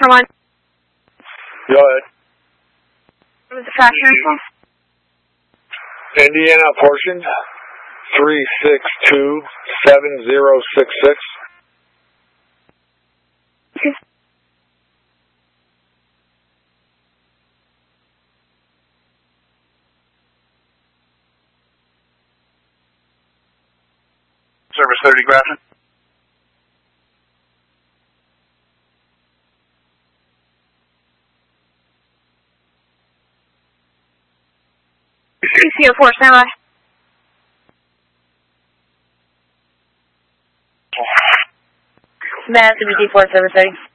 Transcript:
Come on. Go ahead. What was the fax number? Indiana portion 3627066. Service 30 Grafton. PCO4, standby. That's the BT4, service 30.